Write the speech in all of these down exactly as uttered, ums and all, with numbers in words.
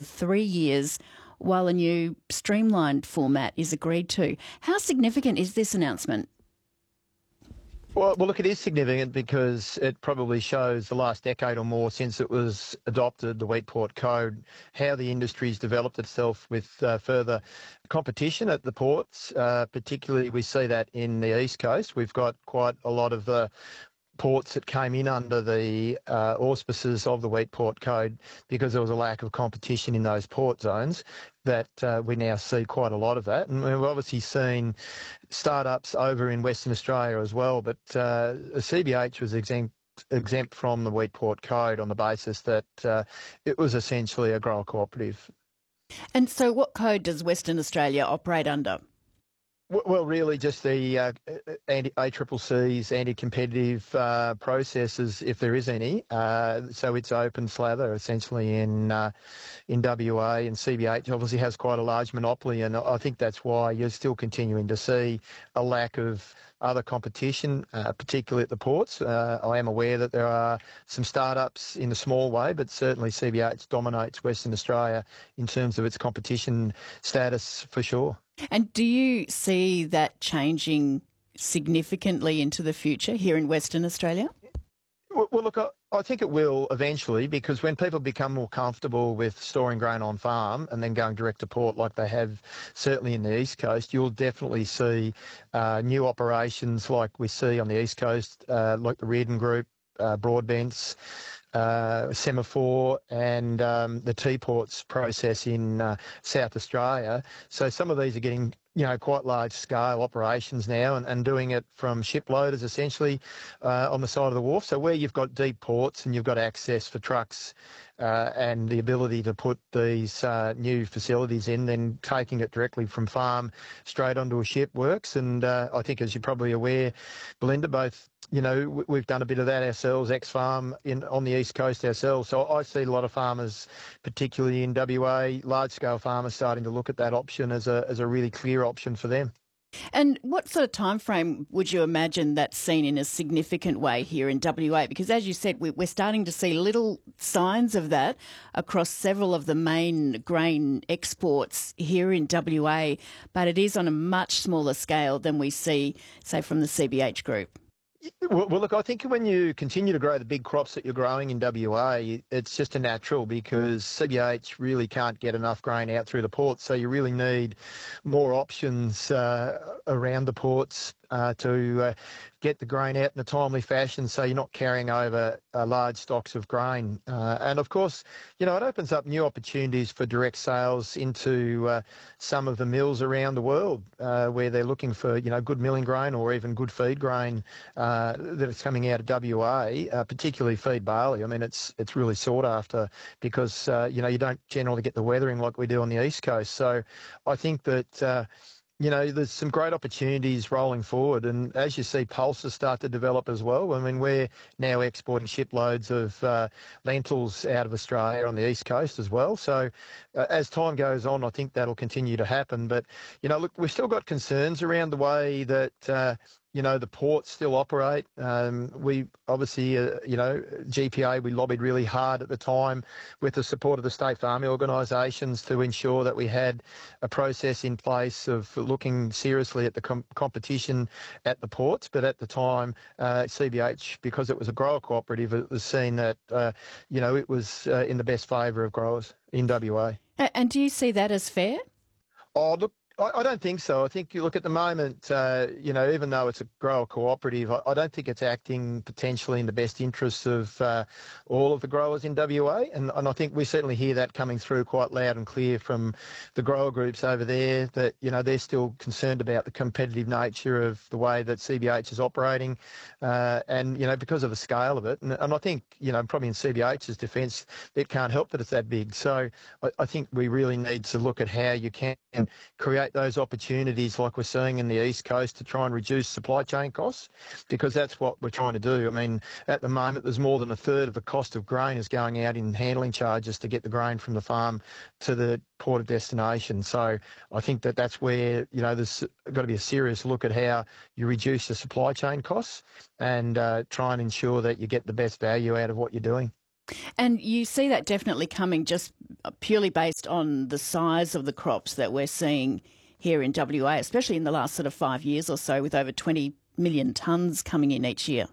three years while a new streamlined format is agreed to. How significant is this announcement? Well, well, look, it is significant because it probably shows the last decade or more since it was adopted, the Wheat Port Code, how the industry's developed itself with uh, further competition at the ports. Uh, particularly, we see that in the East Coast. We've got quite a lot of uh, ports that came in under the uh, auspices of the Wheat Port Code because there was a lack of competition in those port zones, that uh, we now see quite a lot of that. And we've obviously seen startups over in Western Australia as well, but uh, C B H was exempt exempt from the Wheat Port Code on the basis that uh, it was essentially a grower cooperative. And so what code does Western Australia operate under? Well, really just the uh, anti- A C C C's anti-competitive uh, processes, if there is any. Uh, so it's open slather, essentially, in uh, in W A, and C B H obviously has quite a large monopoly, and I think that's why you're still continuing to see a lack of other competition, uh, particularly at the ports. Uh, I am aware that there are some startups in a small way, but certainly C B H dominates Western Australia in terms of its competition status for sure. And do you see that changing significantly into the future here in Western Australia? Well, well look, I, I think it will eventually, because when people become more comfortable with storing grain on farm and then going direct to port like they have certainly in the East Coast, you'll definitely see uh, new operations like we see on the East Coast, uh, like the Reardon Group, uh, Broadbents, uh, Semaphore, and um, the T-Ports process in uh, South Australia. So some of these are getting, you know, quite large-scale operations now, and, and doing it from ship loaders essentially uh, on the side of the wharf. So where you've got deep ports and you've got access for trucks uh, and the ability to put these uh, new facilities in, then taking it directly from farm straight onto a ship works. And uh, I think, as you're probably aware, Belinda, both, you know, we've done a bit of that ourselves, ex-farm in on the East Coast ourselves. So I see a lot of farmers, particularly in W A, large-scale farmers, starting to look at that option as a as a really clear option for them. And what sort of time frame would you imagine that's seen in a significant way here in W A? Because as you said, we're starting to see little signs of that across several of the main grain exports here in W A, but it is on a much smaller scale than we see, say, from the C B H group. Well, well, look, I think when you continue to grow the big crops that you're growing in W A, it's just a natural, because C B H really can't get enough grain out through the ports. So you really need more options uh, around the ports uh, to uh, get the grain out in a timely fashion, so you're not carrying over uh, large stocks of grain. Uh, and of course, you know, it opens up new opportunities for direct sales into uh, some of the mills around the world uh, where they're looking for, you know, good milling grain or even good feed grain uh, that is coming out of W A, uh, particularly feed barley. I mean, it's it's really sought after because, uh, you know, you don't generally get the weathering like we do on the East Coast. So I think that uh, you know, there's some great opportunities rolling forward. And as you see pulses start to develop as well, I mean, we're now exporting shiploads of uh, lentils out of Australia on the East Coast as well. So uh, as time goes on, I think that'll continue to happen. But, you know, look, we've still got concerns around the way that, uh, you know, the ports still operate. Um, we obviously, uh, you know, G P A, we lobbied really hard at the time with the support of the state farming organisations to ensure that we had a process in place of looking seriously at the com- competition at the ports. But at the time, uh, C B H, because it was a grower cooperative, it was seen that, uh, you know, it was uh, in the best favour of growers in W A. And do you see that as fair? Oh, look, I, I don't think so. I think you look at the moment, uh, you know, even though it's a grower cooperative, I, I don't think it's acting potentially in the best interests of uh, all of the growers in W A. And, and I think we certainly hear that coming through quite loud and clear from the grower groups over there, that, you know, they're still concerned about the competitive nature of the way that C B H is operating. Uh, and, you know, because of the scale of it. And, and I think, you know, probably in C B H's defence, it can't help that it's that big. So I, I think we really need to look at how you can create those opportunities like we're seeing in the East Coast to try and reduce supply chain costs, because that's what we're trying to do. I mean, at the moment, there's more than a third of the cost of grain is going out in handling charges to get the grain from the farm to the port of destination. So I think that that's where, you know, there's got to be a serious look at how you reduce the supply chain costs and uh, try and ensure that you get the best value out of what you're doing. And you see that definitely coming just purely based on the size of the crops that we're seeing here in W A, especially in the last sort of five years or so, with over twenty million tonnes coming in each year.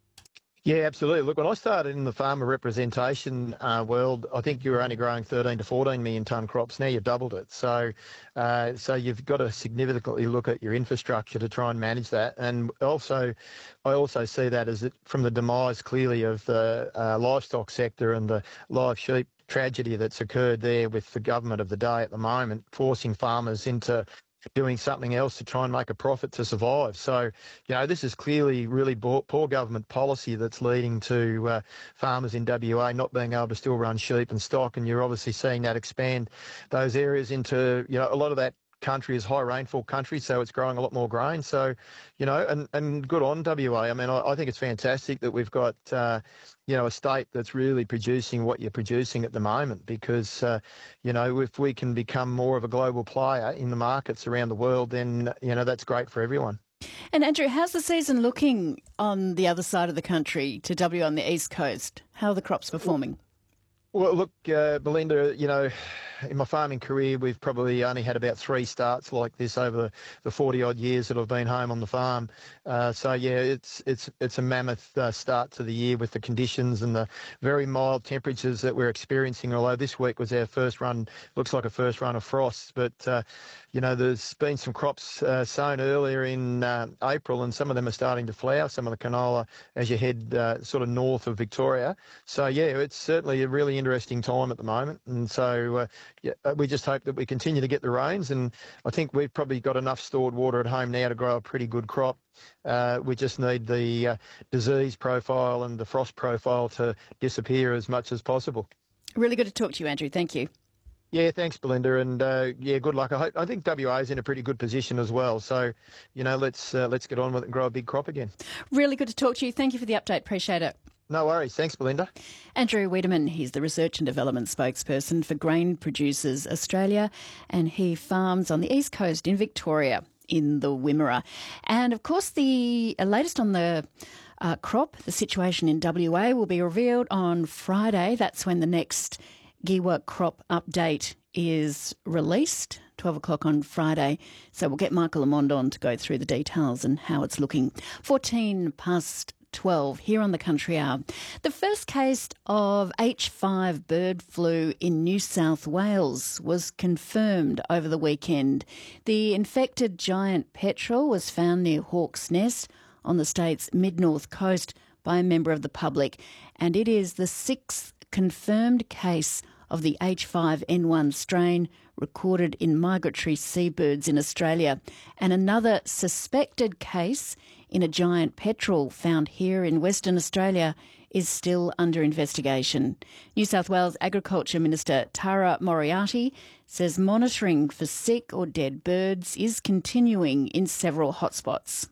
Yeah, absolutely. Look, when I started in the farmer representation uh, world, I think you were only growing thirteen to fourteen million tonne crops. Now you've doubled it. So, uh, so you've got to significantly look at your infrastructure to try and manage that. And also, I also see that as it, from the demise clearly of the uh, livestock sector and the live sheep tragedy that's occurred there with the government of the day at the moment, forcing farmers into doing something else to try and make a profit to survive. So, you know, this is clearly really poor government policy that's leading to uh, farmers in W A not being able to still run sheep and stock, and you're obviously seeing that expand those areas into, you know, a lot of that country is high rainfall country, so it's growing a lot more grain. So, you know, and, and good on W A. I mean, I, I think it's fantastic that we've got, uh, you know, a state that's really producing what you're producing at the moment, because, uh, you know, if we can become more of a global player in the markets around the world, then, you know, that's great for everyone. And Andrew, how's the season looking on the other side of the country to W on the East Coast? How are the crops performing? Well, look, uh, Belinda, you know, in my farming career, we've probably only had about three starts like this over the forty-odd years that I've been home on the farm. Uh, so, yeah, it's it's it's a mammoth uh, start to the year with the conditions and the very mild temperatures that we're experiencing, although this week was our first run, looks like a first run of frosts. But, uh, you know, there's been some crops uh, sown earlier in uh, April, and some of them are starting to flower, some of the canola as you head uh, sort of north of Victoria. So, yeah, it's certainly a really interesting time at the moment. And so, uh, yeah, we just hope that we continue to get the rains, and I think we've probably got enough stored water at home now to grow a pretty good crop. Uh, we just need the uh, disease profile and the frost profile to disappear as much as possible. Really good to talk to you, Andrew. Thank you. Yeah, thanks, Belinda, and uh, yeah, good luck. I, hope, I think W A is in a pretty good position as well. So, you know, let's uh, let's get on with it and grow a big crop again. Really good to talk to you. Thank you for the update. Appreciate it. No worries. Thanks, Belinda. Andrew Wiedemann, he's the Research and Development Spokesperson for Grain Producers Australia, and he farms on the East Coast in Victoria in the Wimmera. And, of course, the latest on the uh, crop, the situation in W A, will be revealed on Friday. That's when the next G W A crop update is released, twelve o'clock on Friday. So we'll get Michael Lamond on to go through the details and how it's looking. fourteen past twelve here on the Country Hour. The first case of H five bird flu in New South Wales was confirmed over the weekend. The infected giant petrel was found near Hawk's Nest on the state's mid-north coast by a member of the public, and it is the sixth confirmed case of the H five N one strain recorded in migratory seabirds in Australia, and another suspected case in a giant petrel found here in Western Australia is still under investigation. New South Wales Agriculture Minister Tara Moriarty says monitoring for sick or dead birds is continuing in several hotspots.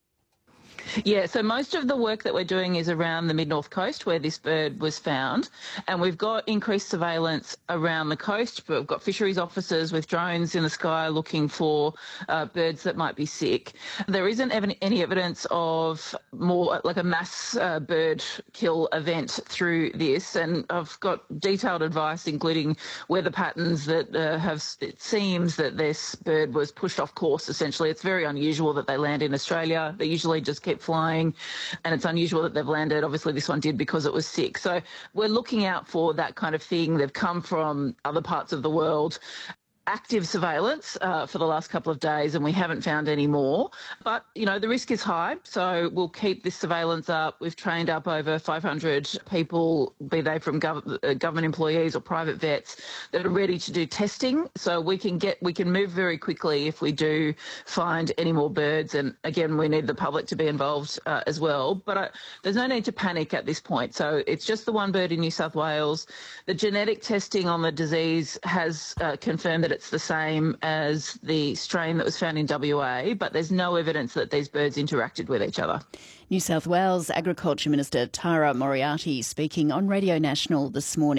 Yeah, so most of the work that we're doing is around the mid-north coast where this bird was found, and we've got increased surveillance around the coast, but we've got fisheries officers with drones in the sky looking for uh, birds that might be sick. There isn't ev- any evidence of more like a mass uh, bird kill event through this, and I've got detailed advice including weather patterns that uh, have, it seems that this bird was pushed off course essentially. It's very unusual that they land in Australia. They usually just keep flying, and it's unusual that they've landed. Obviously this one did because it was sick. So we're looking out for that kind of thing. They've come from other parts of the world. Active surveillance uh, for the last couple of days, and we haven't found any more. But, you know, the risk is high, so we'll keep this surveillance up. We've trained up over five hundred people, be they from gov- uh, government employees or private vets, that are ready to do testing. So we can get, we can move very quickly if we do find any more birds. And again, we need the public to be involved uh, as well. But uh, there's no need to panic at this point. So it's just the one bird in New South Wales. The genetic testing on the disease has uh, confirmed that it's the same as the strain that was found in W A, but there's no evidence that these birds interacted with each other. New South Wales Agriculture Minister Tara Moriarty speaking on Radio National this morning.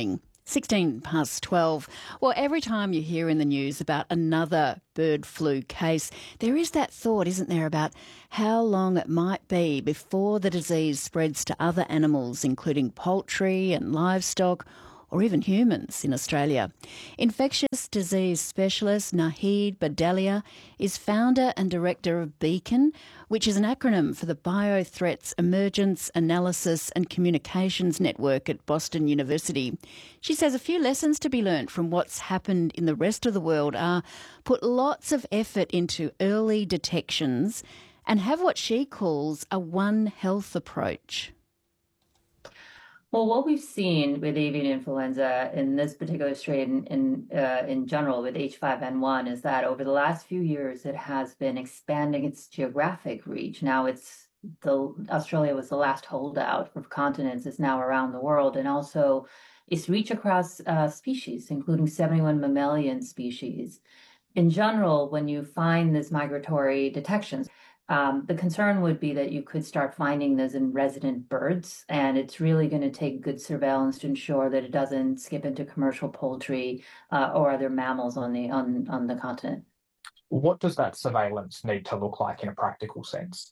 sixteen past twelve. Well, every time you hear in the news about another bird flu case, there is that thought, isn't there, about how long it might be before the disease spreads to other animals, including poultry and livestock, or even humans in Australia. Infectious disease specialist Nahid Badalia is founder and director of Beacon, which is an acronym for the Biothreats Emergence, Analysis and Communications Network at Boston University. She says a few lessons to be learnt from what's happened in the rest of the world are put lots of effort into early detections and have what she calls a One Health approach. Well, what we've seen with avian influenza in this particular strain in uh, in general with H five N one is that over the last few years, it has been expanding its geographic reach. Now it's the Australia was the last holdout of continents. It's now around the world, and also its reach across uh, species, including seventy-one mammalian species. In general, when you find these migratory detections, Um, the concern would be that you could start finding those in resident birds, and it's really going to take good surveillance to ensure that it doesn't skip into commercial poultry uh, or other mammals on the on, on the continent. What does that surveillance need to look like in a practical sense?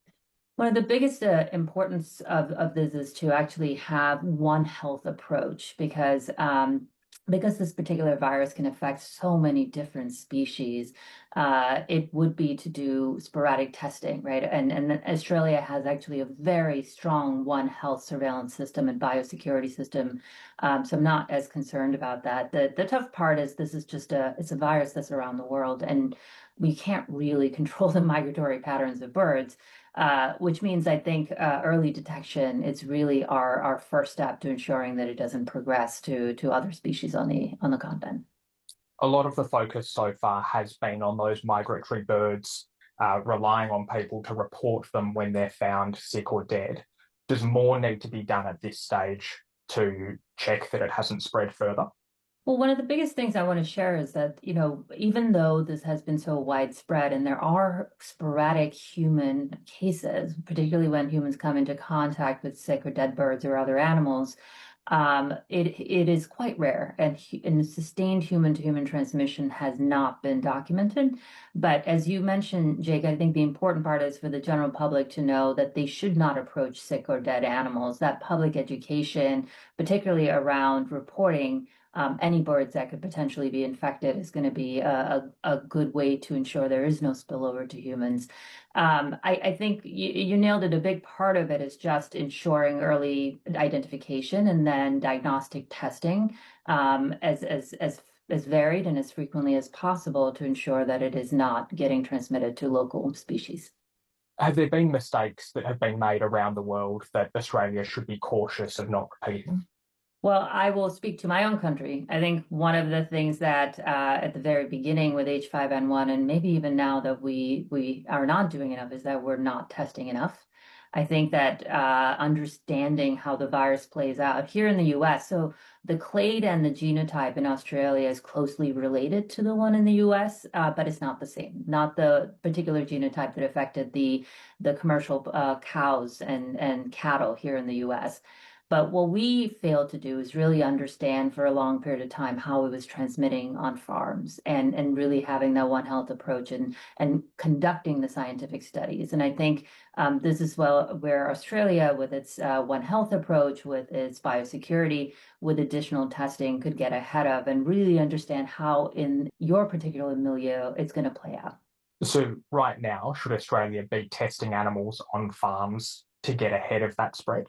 One of the biggest uh, importance of, of this is to actually have one health approach because um, because this particular virus can affect so many different species, uh, it would be to do sporadic testing, right? And, and Australia has actually a very strong One Health surveillance system and biosecurity system. Um, so I'm not as concerned about that. The, the tough part is this is just a, it's a virus that's around the world, and we can't really control the migratory patterns of birds. Uh, which means I think uh, early detection is really our, our first step to ensuring that it doesn't progress to, to other species on the on the continent. A lot of the focus so far has been on those migratory birds, uh, relying on people to report them when they're found sick or dead. Does more need to be done at this stage to check that it hasn't spread further? Well, one of the biggest things I want to share is that, you know, even though this has been so widespread and there are sporadic human cases, particularly when humans come into contact with sick or dead birds or other animals, um, it it is quite rare, and, and sustained human-to-human transmission has not been documented. But as you mentioned, Jake, I think the important part is for the general public to know that they should not approach sick or dead animals. That public education, particularly around reporting Um, any birds that could potentially be infected, is going to be a, a, a good way to ensure there is no spillover to humans. Um, I, I think you, you nailed it. A big part of it is just ensuring early identification and then diagnostic testing um, as, as, as, as varied and as frequently as possible to ensure that it is not getting transmitted to local species. Have there been mistakes that have been made around the world that Australia should be cautious of not repeating? Well, I will speak to my own country. I think one of the things that uh, at the very beginning with H five N one, and maybe even now that we we are not doing enough, is that we're not testing enough. I think that uh, understanding how the virus plays out here in the U S, so the clade and the genotype in Australia is closely related to the one in the U S, uh, but it's not the same. Not the particular genotype that affected the the commercial uh, cows and and cattle here in the U S. But what we failed to do is really understand for a long period of time how it was transmitting on farms and, and really having that One Health approach and, and conducting the scientific studies. And I think um, this is well where Australia, with its uh, One Health approach, with its biosecurity, with additional testing, could get ahead of and really understand how in your particular milieu it's going to play out. So right now, should Australia be testing animals on farms to get ahead of that spread?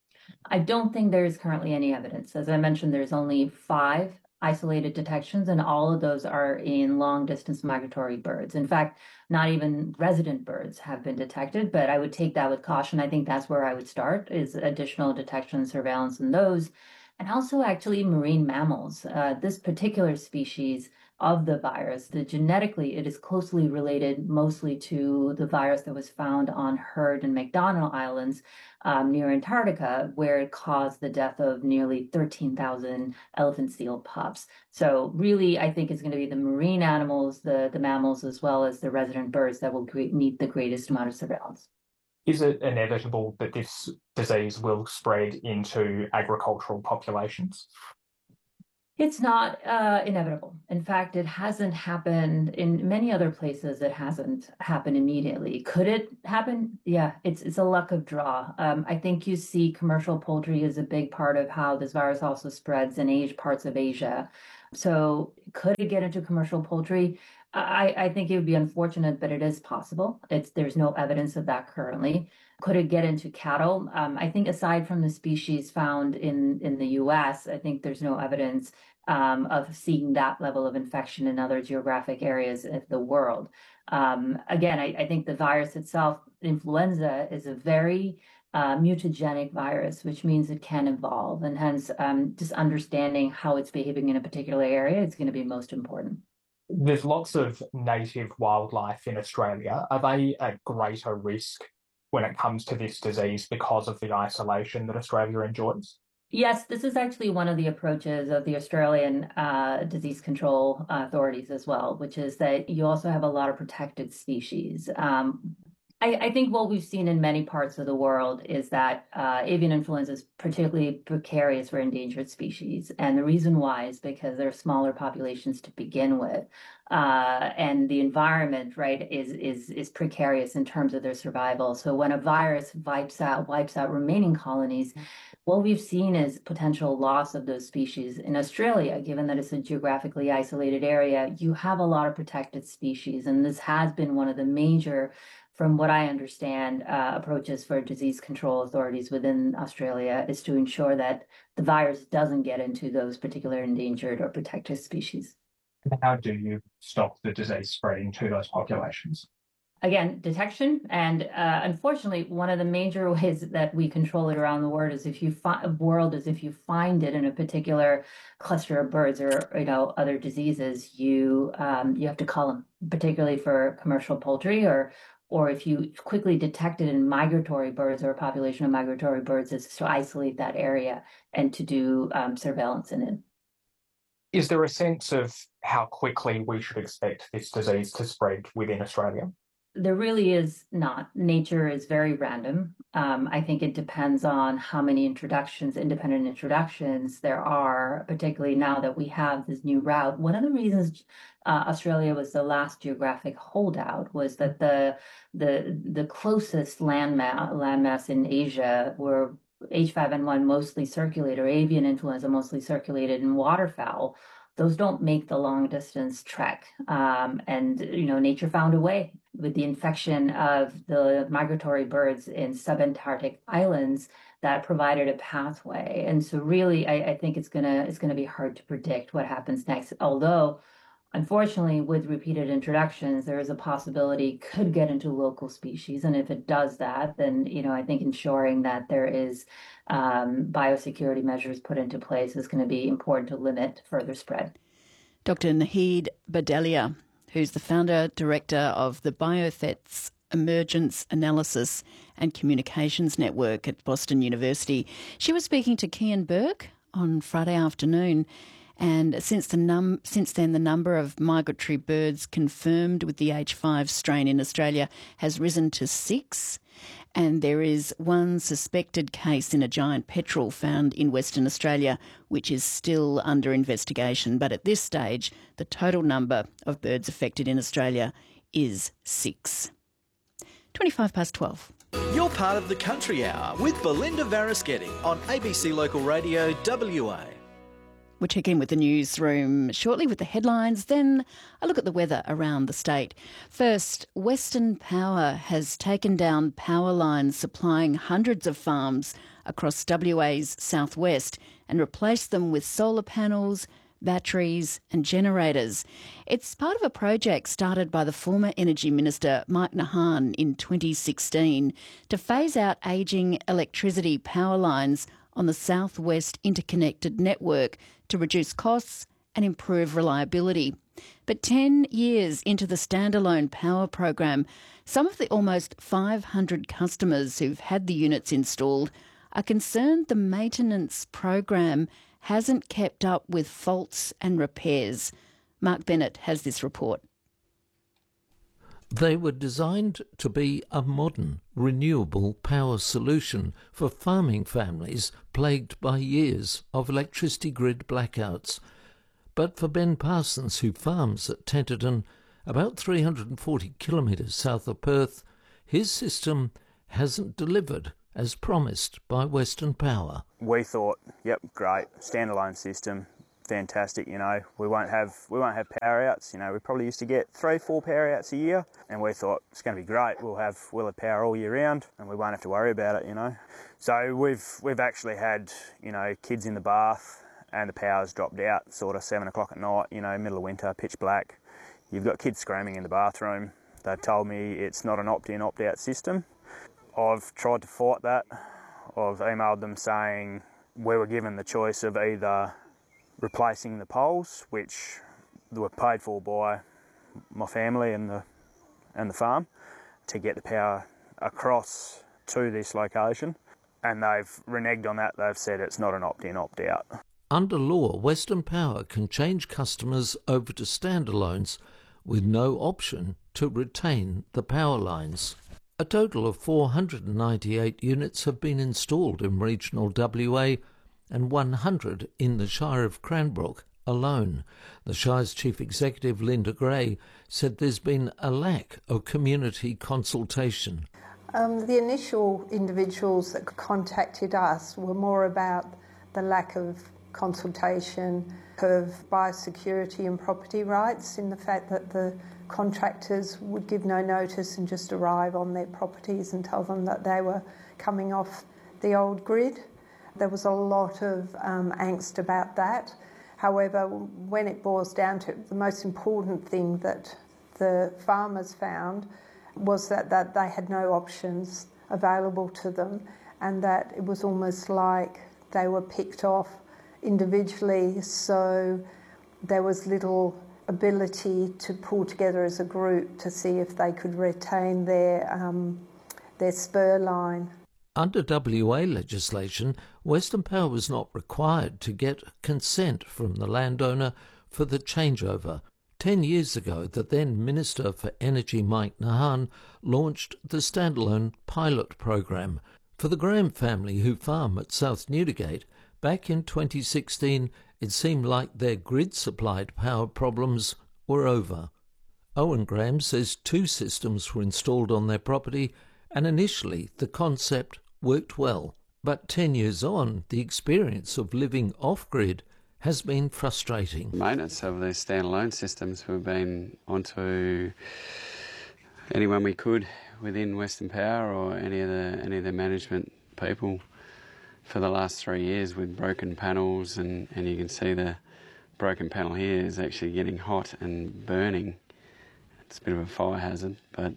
I don't think there is currently any evidence. As I mentioned, there's only five isolated detections, and all of those are in long-distance migratory birds. In fact, not even resident birds have been detected, but I would take that with caution. I think that's where I would start, is additional detection surveillance in those. And also actually marine mammals. Uh, this particular species of the virus, the genetically, it is closely related mostly to the virus that was found on Heard and McDonald Islands um, near Antarctica, where it caused the death of nearly thirteen thousand elephant seal pups. So really, I think it's going to be the marine animals, the, the mammals, as well as the resident birds that will need the greatest amount of surveillance. Is it inevitable that this disease will spread into agricultural populations? It's not uh, inevitable. In fact, it hasn't happened in many other places. It hasn't happened immediately. Could it happen? Yeah, it's it's a luck of draw. Um, I think you see commercial poultry is a big part of how this virus also spreads in Asia, parts of Asia. So could it get into commercial poultry? I, I think it would be unfortunate, but it is possible. It's there's no evidence of that currently. Could it get into cattle? Um, I think aside from the species found in, in the U S, I think there's no evidence um, of seeing that level of infection in other geographic areas of the world. Um, again, I, I think the virus itself, influenza, is a very uh, mutagenic virus, which means it can evolve. And hence, um, just understanding how it's behaving in a particular area is going to be most important. There's lots of native wildlife in Australia. Are they at greater risk when it comes to this disease because of the isolation that Australia enjoys? Yes, this is actually one of the approaches of the Australian uh, disease control authorities as well, which is that you also have a lot of protected species. Um, I, I think what we've seen in many parts of the world is that uh, avian influenza is particularly precarious for endangered species. And the reason why is because they're smaller populations to begin with. Uh, and the environment, right, is, is, is precarious in terms of their survival. So when a virus wipes out, wipes out remaining colonies, what we've seen is potential loss of those species. In Australia, given that it's a geographically isolated area, you have a lot of protected species. And this has been one of the major, from what I understand, uh, approaches for disease control authorities within Australia is to ensure that the virus doesn't get into those particular endangered or protected species. How do you stop the disease spreading to those populations? Again, detection. And uh, unfortunately, one of the major ways that we control it around the world is if you find world is if you find it in a particular cluster of birds or you know other diseases, you um, you have to call them, particularly for commercial poultry, or or if you quickly detect it in migratory birds or a population of migratory birds, is to isolate that area and to do um, surveillance in it. Is there a sense of how quickly we should expect this disease to spread within Australia? There really is not. Nature is very random. Um, I think it depends on how many introductions, independent introductions there are, particularly now that we have this new route. One of the reasons uh, Australia was the last geographic holdout was that the the the closest landmass landmass in Asia were H five N one mostly circulated, or avian influenza mostly circulated in waterfowl. Those don't make the long distance trek. Um, and, you know, nature found a way with the infection of the migratory birds in subantarctic islands that provided a pathway. And so really, I, I think it's gonna it's gonna be hard to predict what happens next. Although, unfortunately, with repeated introductions, there is a possibility it could get into local species. And if it does that, then, you know, I think ensuring that there is um, biosecurity measures put into place is going to be important to limit further spread. Doctor Naheed Bhadlia, who's the founder, director of the BioThets Emergence Analysis and Communications Network at Boston University. She was speaking to Kian Burke on Friday afternoon. And since the num since then, the number of migratory birds confirmed with the H five strain in Australia has risen to six. And there is one suspected case in a giant petrel found in Western Australia, which is still under investigation. But at this stage, the total number of birds affected in Australia is six. twenty-five past twelve. You're part of the Country Hour with Belinda Varaschetti on A B C Local Radio W A. We'll check in with the newsroom shortly with the headlines, then a look at the weather around the state. First, Western Power has taken down power lines supplying hundreds of farms across W A's southwest and replaced them with solar panels, batteries and generators. It's part of a project started by the former Energy Minister Mike Nahan in twenty sixteen to phase out ageing electricity power lines on the Southwest Interconnected Network to reduce costs and improve reliability. But ten years into the standalone power program, some of the almost five hundred customers who've had the units installed are concerned the maintenance program hasn't kept up with faults and repairs. Mark Bennett has this report. They were designed to be a modern, renewable power solution for farming families plagued by years of electricity grid blackouts. But for Ben Parsons, who farms at Tenterden, about three hundred forty kilometres south of Perth, his system hasn't delivered as promised by Western Power. We thought, yep, great, standalone system, fantastic. You know, we won't have we won't have power outs. You know, we probably used to get three, four power outs a year, and we thought it's going to be great. We'll have we'll have power all year round, and we won't have to worry about it. You know, so we've we've actually had you know kids in the bath, and the power's dropped out, sort of seven o'clock at night. You know, middle of winter, pitch black. You've got kids screaming in the bathroom. They've told me it's not an opt-in, opt-out system. I've tried to fight that. I've emailed them saying we were given the choice of either replacing the poles, which were paid for by my family and the and the farm, to get the power across to this location, and they've reneged on that. They've said it's not an opt-in, opt-out. Under law, Western Power can change customers over to standalones with no option to retain the power lines. A total of four hundred ninety-eight units have been installed in regional W A and one hundred in the Shire of Cranbrook alone. The Shire's Chief Executive, Linda Gray, said there's been a lack of community consultation. Um, the initial individuals that contacted us were more about the lack of consultation of biosecurity and property rights, in the fact that the contractors would give no notice and just arrive on their properties and tell them that they were coming off the old grid. There was a lot of um, angst about that. However, when it boils down to it, the most important thing that the farmers found was that, that they had no options available to them, and that it was almost like they were picked off individually, so there was little ability to pull together as a group to see if they could retain their um, their spur line. Under W A legislation, Western Power was not required to get consent from the landowner for the changeover. Ten years ago, the then Minister for Energy, Mike Nahan, launched the standalone pilot program. For the Graham family, who farm at South Newdigate, back in twenty sixteen, it seemed like their grid-supplied power problems were over. Owen Graham says two systems were installed on their property, and initially the concept worked well. But ten years on, the experience of living off-grid has been frustrating. Maintenance of these standalone systems, we've been onto anyone we could within Western Power or any of the any of the management people for the last three years with broken panels, and, and you can see the broken panel here is actually getting hot and burning. It's a bit of a fire hazard, but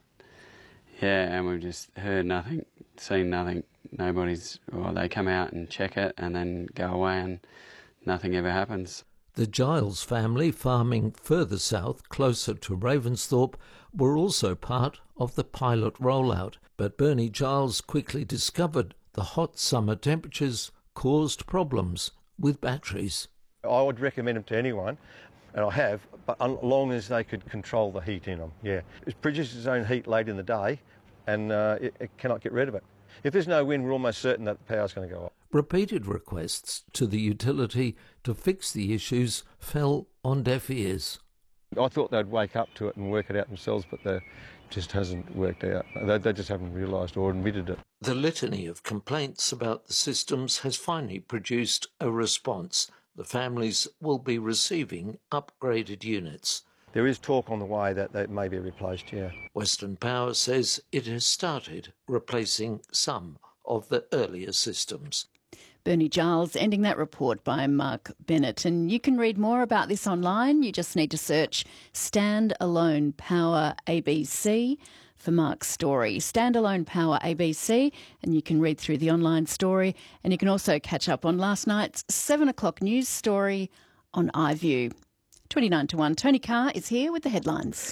yeah, and we've just heard nothing, seen nothing. Nobody's, well, they come out and check it and then go away and nothing ever happens. The Giles family, farming further south, closer to Ravensthorpe, were also part of the pilot rollout, but Bernie Giles quickly discovered the hot summer temperatures caused problems with batteries. I would recommend them to anyone, and I have, but as long as they could control the heat in them, yeah. It produces its own heat late in the day, and uh, it, it cannot get rid of it. If there's no wind, we're almost certain that the power's going to go up. Repeated requests to the utility to fix the issues fell on deaf ears. I thought they'd wake up to it and work it out themselves, but they just hasn't worked out. They, they just haven't realised or admitted it. The litany of complaints about the systems has finally produced a response. The families will be receiving upgraded units. There is talk on the way that they may be replaced, yeah. Western Power says it has started replacing some of the earlier systems. Bernie Giles ending that report by Mark Bennett. And you can read more about this online. You just need to search Stand Alone Power A B C for Mark's story. Standalone Power A B C, and you can read through the online story. And you can also catch up on last night's seven o'clock news story on iView. twenty-nine to one, Tony Carr is here with the headlines.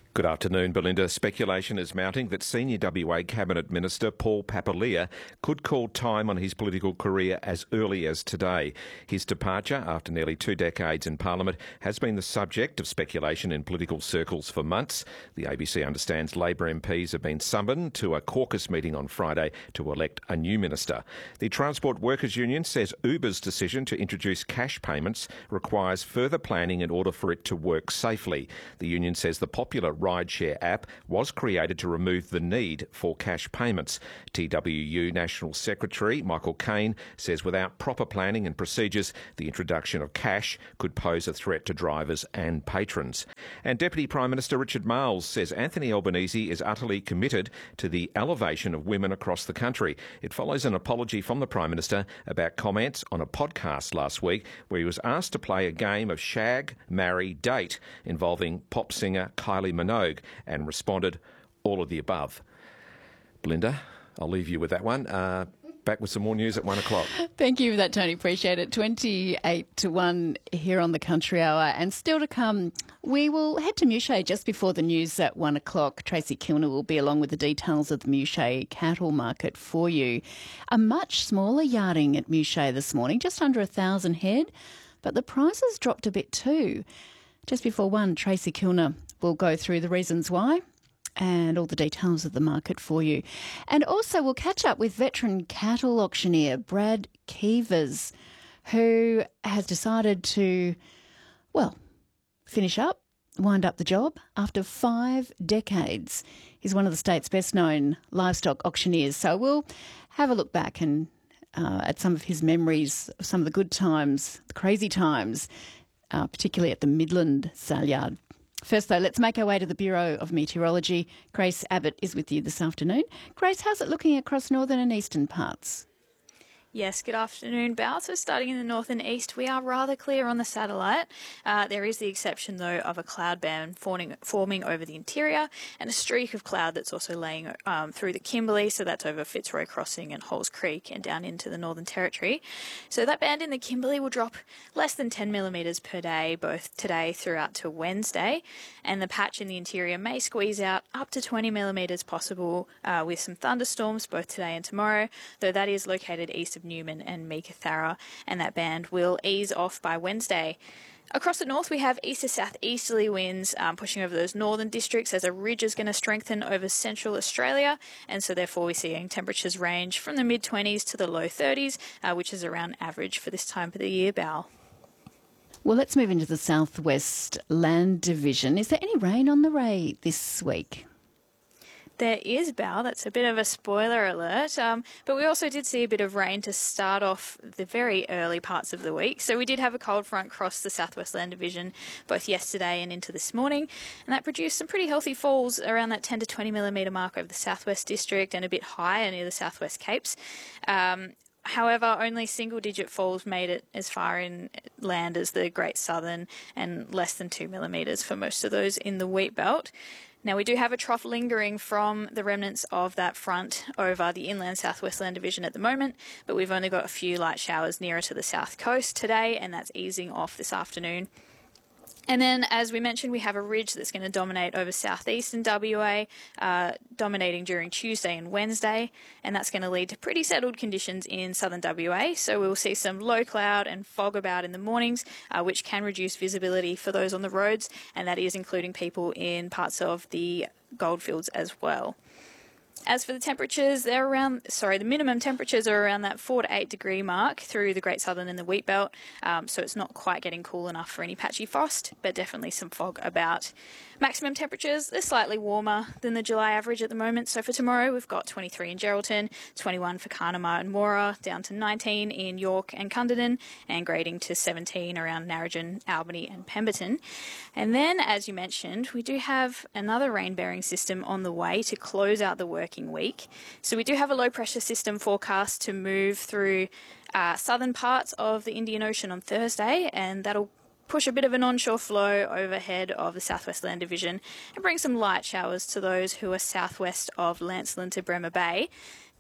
Good afternoon, Belinda. Speculation is mounting that senior W A Cabinet Minister Paul Papalia could call time on his political career as early as today. His departure, after nearly two decades in Parliament, has been the subject of speculation in political circles for months. The A B C understands Labor M Ps have been summoned to a caucus meeting on Friday to elect a new minister. The Transport Workers Union says Uber's decision to introduce cash payments requires further planning in order for it to work safely. The union says the popular rideshare app was created to remove the need for cash payments. T W U National Secretary Michael Caine says without proper planning and procedures, the introduction of cash could pose a threat to drivers and patrons. And Deputy Prime Minister Richard Marles says Anthony Albanese is utterly committed to the elevation of women across the country. It follows an apology from the Prime Minister about comments on a podcast last week where he was asked to play a game of shag, marry, date involving pop singer Kylie Minogue and responded, all of the above. Belinda, I'll leave you with that one. Uh, back with some more news at one o'clock. Thank you for that, Tony. Appreciate it. twenty-eight to one here on the Country Hour. And still to come, we will head to Mouchet just before the news at one o'clock. Tracy Kilner will be along with the details of the Mouchet cattle market for you. A much smaller yarding at Mouchet this morning, just under a thousand head, but the prices dropped a bit too. Just before one, Tracy Kilner will go through the reasons why and all the details of the market for you. And also we'll catch up with veteran cattle auctioneer Brad Keevers, who has decided to, well, finish up, wind up the job after five decades. He's one of the state's best-known livestock auctioneers. So we'll have a look back and uh, at some of his memories, some of the good times, the crazy times, uh, particularly at the Midland sale yard. First, though, let's make our way to the Bureau of Meteorology. Grace Abbott is with you this afternoon. Grace, how's it looking across northern and eastern parts? Yes, good afternoon, Bal. So starting in the north and east, we are rather clear on the satellite. Uh, there is the exception, though, of a cloud band forming, forming over the interior and a streak of cloud that's also laying um, through the Kimberley. So that's over Fitzroy Crossing and Halls Creek and down into the Northern Territory. So that band in the Kimberley will drop less than ten millimetres per day, both today throughout to Wednesday. And the patch in the interior may squeeze out up to twenty millimetres possible uh, with some thunderstorms both today and tomorrow, though that is located east of Newman and Meekatharra, and that band will ease off by Wednesday. Across the north, we have east to southeasterly winds um, pushing over those northern districts as a ridge is going to strengthen over central Australia, and so therefore we're seeing temperatures range from the mid twenties to the low thirties, uh, which is around average for this time of the year, Bal. Well, let's move into the Southwest Land Division. Is there any rain on the way this week? There is, Bal. That's a bit of a spoiler alert. Um, but we also did see a bit of rain to start off the very early parts of the week. So we did have a cold front cross the Southwest Land Division both yesterday and into this morning. And that produced some pretty healthy falls around that ten to twenty millimetre mark over the Southwest District and a bit higher near the Southwest Capes. Um, However, only single-digit falls made it as far inland as the Great Southern and less than two millimetres for most of those in the wheat belt. Now, we do have a trough lingering from the remnants of that front over the inland Southwest Land Division at the moment, but we've only got a few light showers nearer to the south coast today, and that's easing off this afternoon. And then, as we mentioned, we have a ridge that's going to dominate over southeastern W A, uh, dominating during Tuesday and Wednesday, and that's going to lead to pretty settled conditions in southern W A. So we'll see some low cloud and fog about in the mornings, uh, which can reduce visibility for those on the roads, and that is including people in parts of the goldfields as well. As for the temperatures, they're around, sorry, the minimum temperatures are around that four to eight degree mark through the Great Southern and the Wheat Belt. Um, so it's not quite getting cool enough for any patchy frost, but definitely some fog about. Maximum temperatures, they're slightly warmer than the July average at the moment. So for tomorrow, we've got twenty-three in Geraldton, twenty-one for Carnamah and Moora, down to nineteen in York and Cunderdin, and grading to seventeen around Narrogin, Albany and Pemberton. And then, as you mentioned, we do have another rain-bearing system on the way to close out the working week. So we do have a low-pressure system forecast to move through uh, southern parts of the Indian Ocean on Thursday, and that'll push a bit of an onshore flow overhead of the Southwest Land Division and bring some light showers to those who are southwest of Lancelin to Bremer Bay.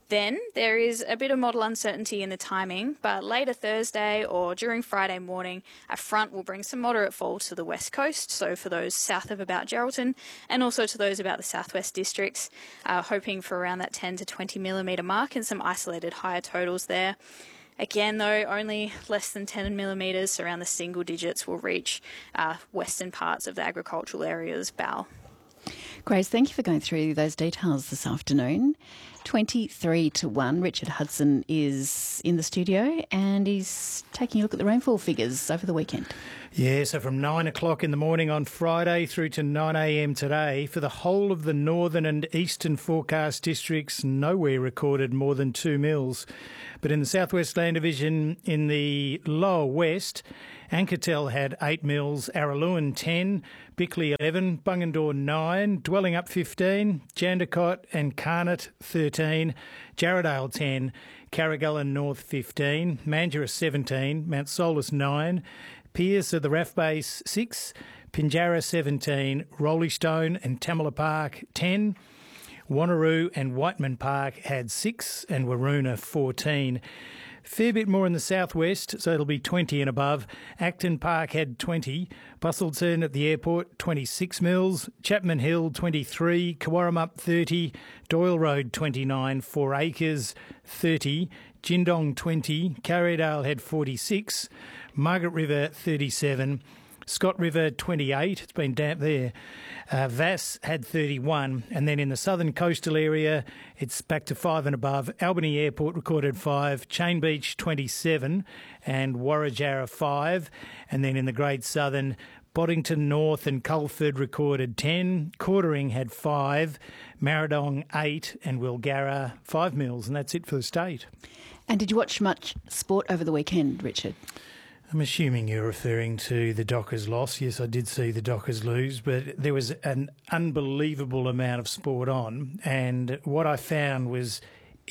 Then there is a bit of model uncertainty in the timing, but later Thursday or during Friday morning, a front will bring some moderate fall to the west coast, so for those south of about Geraldton, and also to those about the southwest districts, uh, hoping for around that ten to twenty millimetre mark and some isolated higher totals there. Again, though, only less than ten millimetres, so around the single digits, will reach uh, western parts of the agricultural areas, Bal. Grace, thank you for going through those details this afternoon. twenty-three to one, Richard Hudson is in the studio and he's taking a look at the rainfall figures over the weekend. Yeah, so from nine o'clock in the morning on Friday through to nine a m today, for the whole of the northern and eastern forecast districts, nowhere recorded more than two mils. But in the Southwest Land Division, in the lower west, Anketel had eight mils, Araluen ten, Bickley eleven, Bungendore nine, Dwelling Up fifteen, Jandakot and Carnot thirteen, Jarradale ten, Carragullen North fifteen, Mandurah seventeen, Mount Solus nine, Pearce of the Raff Base six, Pinjarra seventeen, Roleystone and Tamala Park ten, Wanneroo and Whiteman Park had six and Waroona fourteen. Fair bit more in the southwest, so it'll be twenty and above. Acton Park had twenty, Busselton at the airport twenty-six mils, Chapman Hill twenty-three, Kawarramup thirty, Doyle Road twenty-nine, Four Acres thirty, Jindong twenty, Carrierdale had forty-six, Margaret River thirty-seven, Scott River twenty-eight, it's been damp there. Uh, Vass had thirty-one, and then in the southern coastal area, it's back to five and above. Albany Airport recorded five, Chain Beach twenty-seven, and Warrajarra five, and then in the Great Southern, Boddington North and Culford recorded ten, Quartering had five, Marradong eight, and Wilgarra five mils, and that's it for the state. And did you watch much sport over the weekend, Richard? I'm assuming you're referring to the Dockers loss. Yes, I did see the Dockers lose, but there was an unbelievable amount of sport on. And what I found was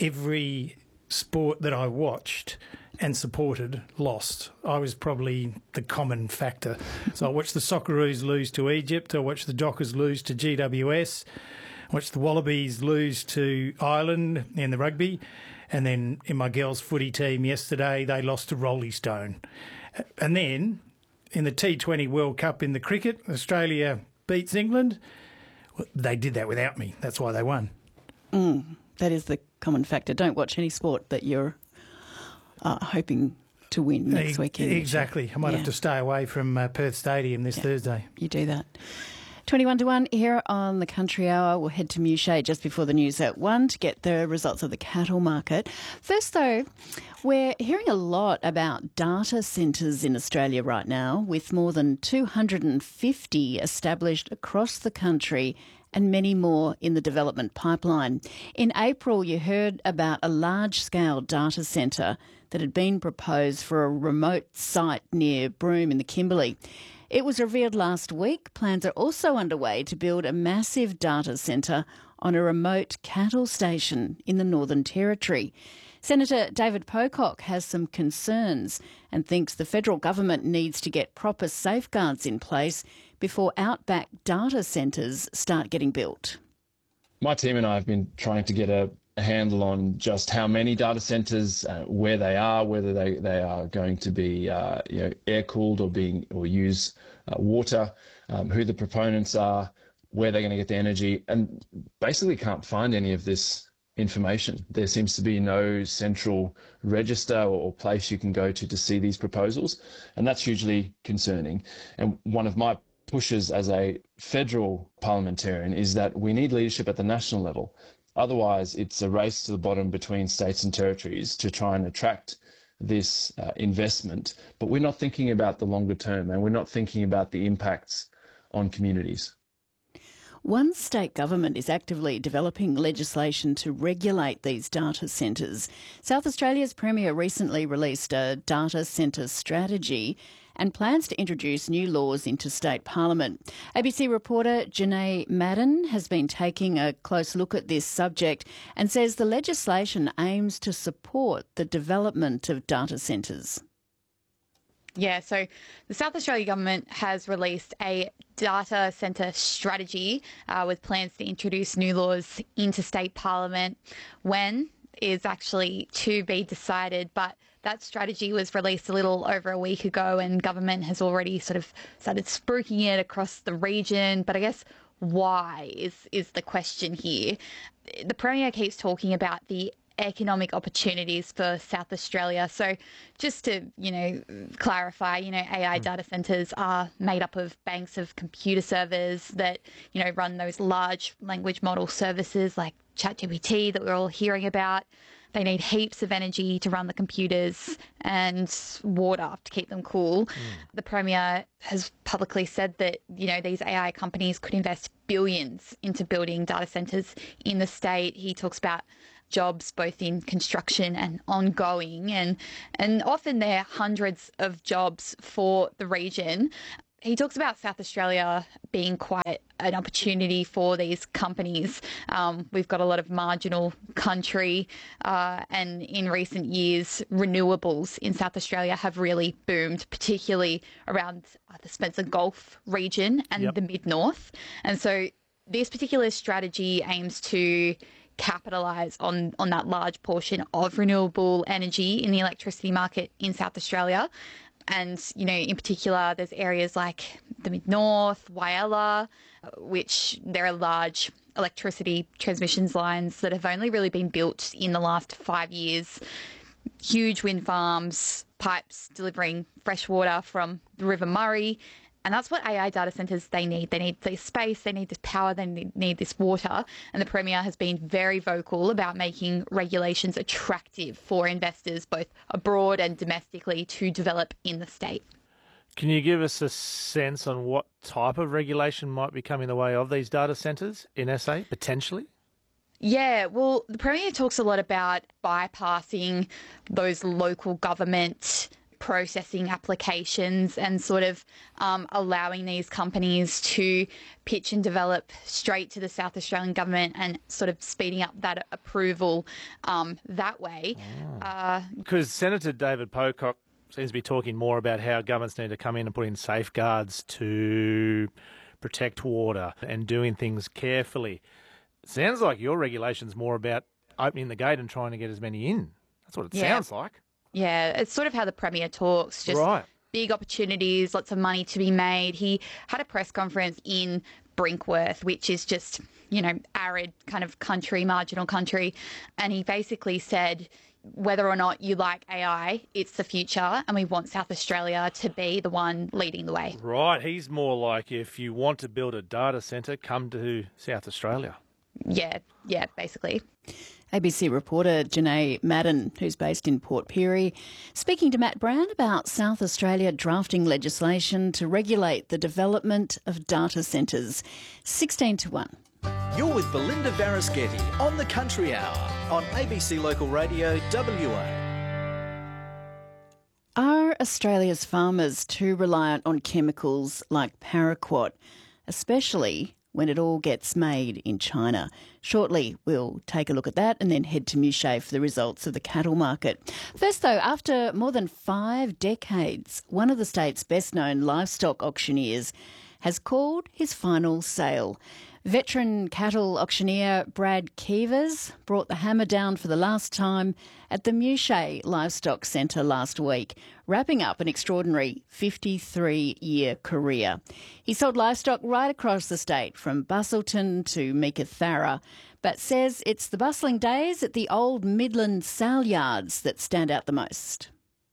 every sport that I watched and supported lost. I was probably the common factor. So I watched the Socceroos lose to Egypt. I watched the Dockers lose to G W S. I watched the Wallabies lose to Ireland in the rugby. And then in my girls' footy team yesterday, they lost to Roleystone. And then, in the T twenty World Cup in the cricket, Australia beats England. Well, they did that without me. That's why they won. Mm, that is the common factor. Don't watch any sport that you're uh, hoping to win next e- weekend. Exactly. I might yeah. have to stay away from uh, Perth Stadium this yeah, Thursday. You do that. twenty-one to one here on the Country Hour. We'll head to Mouchet just before the news at one to get the results of the cattle market. First, though, we're hearing a lot about data centres in Australia right now, with more than two hundred fifty established across the country and many more in the development pipeline. In April, you heard about a large-scale data centre that had been proposed for a remote site near Broome in the Kimberley. It was revealed last week plans are also underway to build a massive data centre on a remote cattle station in the Northern Territory. Senator David Pocock has some concerns and thinks the federal government needs to get proper safeguards in place before outback data centres start getting built. My team and I have been trying to get a a handle on just how many data centres, uh, where they are, whether they, they are going to be uh, you know, air-cooled or being or use uh, water, um, who the proponents are, where they're going to get the energy, and basically can't find any of this information. There seems to be no central register or, or place you can go to to see these proposals, and that's hugely concerning. And one of my pushes as a federal parliamentarian is that we need leadership at the national level. Otherwise, it's a race to the bottom between states and territories to try and attract this uh, investment. But we're not thinking about the longer term, and we're not thinking about the impacts on communities. One state government is actively developing legislation to regulate these data centres. South Australia's Premier recently released a data centre strategy and plans to introduce new laws into state parliament. A B C reporter Janae Madden has been taking a close look at this subject and says the legislation aims to support the development of data centres. Yeah, so the South Australia government has released a data centre strategy uh, with plans to introduce new laws into state parliament when is actually to be decided, but that strategy was released a little over a week ago and government has already sort of started spruiking it across the region. But I guess why is, is the question here. The Premier keeps talking about the economic opportunities for South Australia. So just to, you know, clarify, you know, A I data centres are made up of banks of computer servers that, you know, run those large language model services like ChatGPT that we're all hearing about. They need heaps of energy to run the computers and water to keep them cool. Mm. The Premier has publicly said that, you know, these A I companies could invest billions into building data centres in the state. He talks about jobs both in construction and ongoing, and and often they're hundreds of jobs for the region. He talks about South Australia being quite an opportunity for these companies. Um, we've got a lot of marginal country, uh, and in recent years, renewables in South Australia have really boomed, particularly around the Spencer Gulf region and yep. the mid-north. And so this particular strategy aims to capitalise on, on that large portion of renewable energy in the electricity market in South Australia. And, you know, in particular, there's areas like the Mid-North, Whyalla, which there are large electricity transmissions lines that have only really been built in the last five years. Huge wind farms, pipes delivering fresh water from the River Murray. And that's what A I data centres they need. They need this space, they need this power, they need, need this water. And the Premier has been very vocal about making regulations attractive for investors, both abroad and domestically, to develop in the state. Can you give us a sense on what type of regulation might be coming the way of these data centres in S A, potentially? Yeah, well, the Premier talks a lot about bypassing those local government processing applications and sort of um, allowing these companies to pitch and develop straight to the South Australian government and sort of speeding up that approval um, that way. Because uh, Senator David Pocock seems to be talking more about how governments need to come in and put in safeguards to protect water and doing things carefully. Sounds like your regulation's more about opening the gate and trying to get as many in. That's what it yeah. sounds like. Yeah, it's sort of how the Premier talks, just right. big opportunities, lots of money to be made. He had a press conference in Brinkworth, which is just, you know, arid kind of country, marginal country. And he basically said, whether or not you like A I, it's the future, and we want South Australia to be the one leading the way. Right. He's more like, if you want to build a data centre, come to South Australia. Yeah, yeah, basically. A B C reporter Janae Madden, who's based in Port Pirie, speaking to Matt Brown about South Australia drafting legislation to regulate the development of data centres. sixteen to one. You're with Belinda Varasketti on the Country Hour on A B C Local Radio W A. Are Australia's farmers too reliant on chemicals like paraquat, especially when it all gets made in China? Shortly, we'll take a look at that and then head to Muche for the results of the cattle market. First, though, after more than five decades, one of the state's best-known livestock auctioneers has called his final sale. Veteran cattle auctioneer Brad Keevers brought the hammer down for the last time at the Muche Livestock Centre last week, wrapping up an extraordinary fifty-three-year career. He sold livestock right across the state, from Busselton to Meekatharra, but says it's the bustling days at the old Midland sale yards that stand out the most.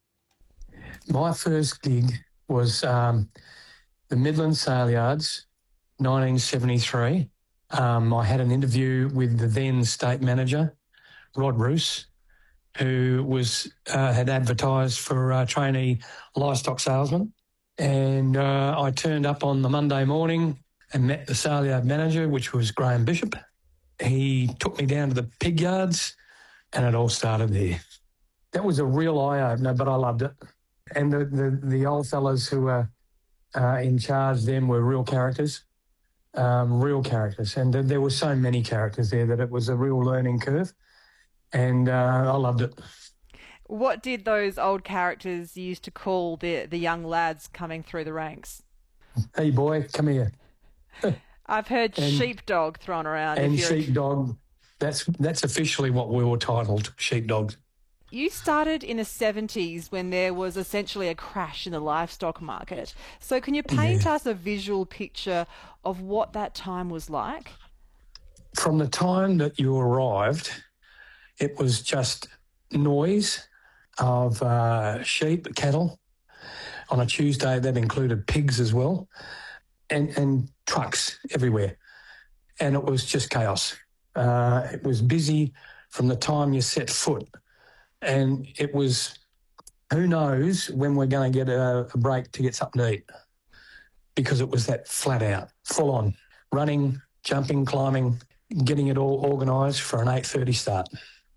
My first gig was um, the Midland sale yards, nineteen seventy-three. Um, I had an interview with the then state manager, Rod Roos, who was uh, had advertised for a trainee livestock salesman. And uh, I turned up on the Monday morning and met the sale yard manager, which was Graham Bishop. He took me down to the pig yards and it all started there. That was a real eye-opener, but I loved it. And the, the, the old fellas who were uh, in charge then were real characters. Um, real characters, and th- there were so many characters there that it was a real learning curve, and uh, I loved it. What did those old characters use to call the the young lads coming through the ranks? Hey boy, come here. I've heard and, sheepdog thrown around. And if you're sheepdog, That's that's officially what we were titled, sheepdogs. You started in the seventies when there was essentially a crash in the livestock market. So can you paint Yeah. us a visual picture of what that time was like? From the time that you arrived, it was just noise of uh, sheep, cattle. On a Tuesday, that included pigs as well, and, and trucks everywhere. And it was just chaos. Uh, it was busy from the time you set foot. And it was, who knows when we're going to get a, a break to get something to eat, because it was that flat out, full on, running, jumping, climbing, getting it all organised for an eight thirty start.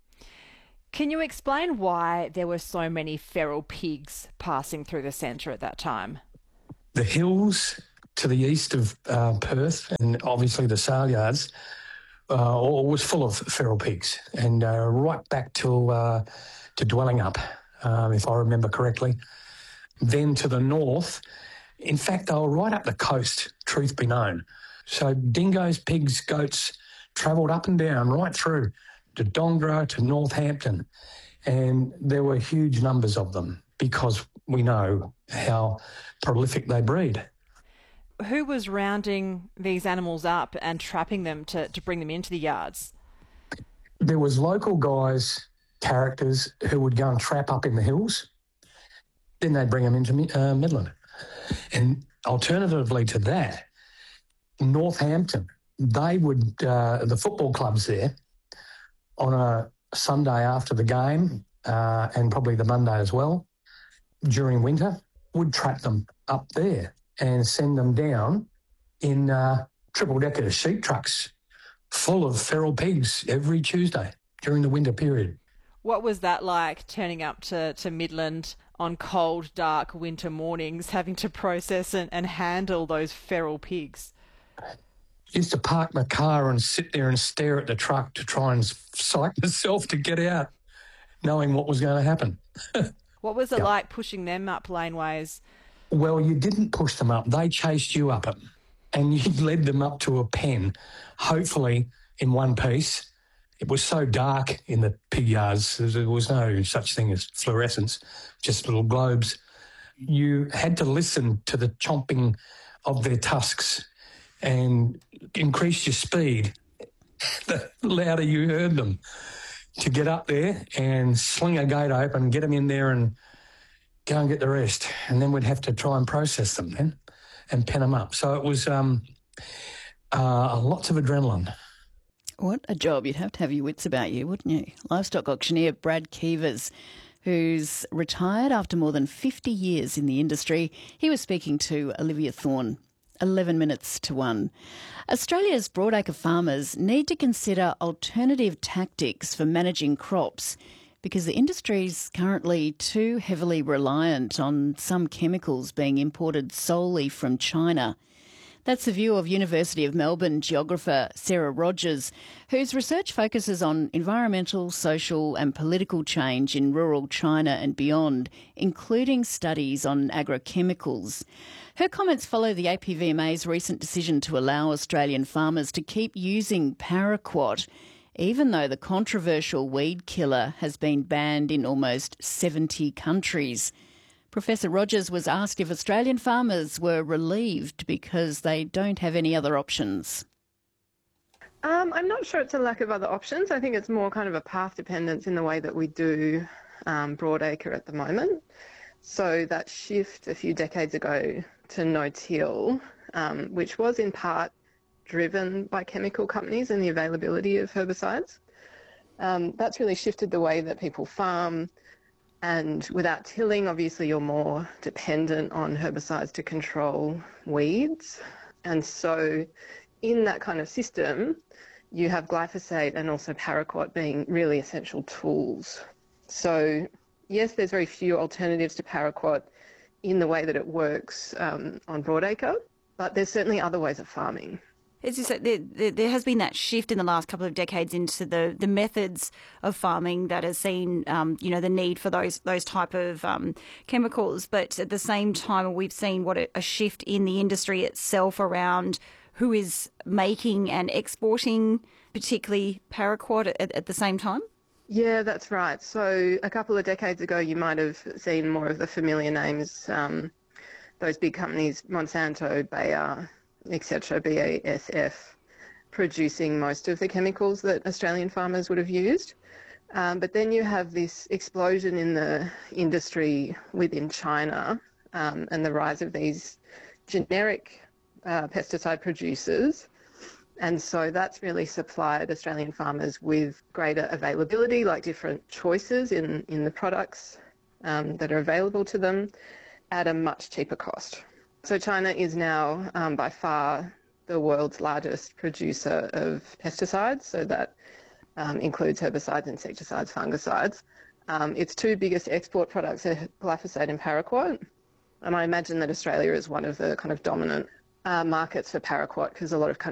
Can you explain why there were so many feral pigs passing through the centre at that time? The hills to the east of uh, Perth and obviously the sale yards uh, all was full of feral pigs, and uh, right back till uh, to Dwellingup, um, if I remember correctly. Then to the north, in fact, they were right up the coast, truth be known. So dingoes, pigs, goats travelled up and down right through to Dongara, to Northampton, and there were huge numbers of them because we know how prolific they breed. Who was rounding these animals up and trapping them to, to bring them into the yards? There was local guys, characters, who would go and trap up in the hills. Then they'd bring them into uh, Midland. And alternatively to that, Northampton, they would, uh, the football clubs there, on a Sunday after the game, uh, and probably the Monday as well, during winter, would trap them up there and send them down in uh, triple-decker sheep trucks full of feral pigs every Tuesday during the winter period. What was that like, turning up to, to Midland on cold, dark winter mornings, having to process and, and handle those feral pigs? Used to park my car and sit there and stare at the truck to try and psych myself to get out, knowing what was going to happen. What was it Yeah. like pushing them up laneways? Well, you didn't push them up. They chased you up it, and you led them up to a pen, hopefully in one piece. It was so dark in the pig yards, there was no such thing as fluorescence, just little globes. You had to listen to the chomping of their tusks and increase your speed the louder you heard them, to get up there and sling a gate open, get them in there and go and get the rest. And then we'd have to try and process them then and pen them up. So it was um, uh, lots of adrenaline. What a job. You'd have to have your wits about you, wouldn't you? Livestock auctioneer Brad Keevers, who's retired after more than fifty years in the industry. He was speaking to Olivia Thorne. eleven minutes to one. Australia's broadacre farmers need to consider alternative tactics for managing crops because the industry's currently too heavily reliant on some chemicals being imported solely from China. That's the view of University of Melbourne geographer Sarah Rogers, whose research focuses on environmental, social and political change in rural China and beyond, including studies on agrochemicals. Her comments follow the A P V M A's recent decision to allow Australian farmers to keep using paraquat, even though the controversial weed killer has been banned in almost seventy countries. Professor Rogers was asked if Australian farmers were relieved because they don't have any other options. Um, I'm not sure it's a lack of other options. I think it's more kind of a path dependence in the way that we do um, broadacre at the moment. So that shift a few decades ago to no-till, um, which was in part driven by chemical companies and the availability of herbicides, um, that's really shifted the way that people farm. And without tilling, obviously you're more dependent on herbicides to control weeds. And so in that kind of system, you have glyphosate and also paraquat being really essential tools. So yes, there's very few alternatives to paraquat in the way that it works um, on broadacre, but there's certainly other ways of farming. As you said, there, there, there has been that shift in the last couple of decades into the, the methods of farming that has seen, um, you know, the need for those those type of um, chemicals. But at the same time, we've seen what a, a shift in the industry itself around who is making and exporting, particularly paraquat, at, at the same time? Yeah, that's right. So a couple of decades ago, you might have seen more of the familiar names, um, those big companies, Monsanto, Bayer, et cetera, B A S F, producing most of the chemicals that Australian farmers would have used. Um, but then you have this explosion in the industry within China um, and the rise of these generic uh, pesticide producers. And so that's really supplied Australian farmers with greater availability, like different choices in, in the products um, that are available to them at a much cheaper cost. So China is now um, by far the world's largest producer of pesticides, so that um, includes herbicides, insecticides, fungicides. Um, its two biggest export products are glyphosate and paraquat, and I imagine that Australia is one of the kind of dominant uh, markets for paraquat because a lot of countries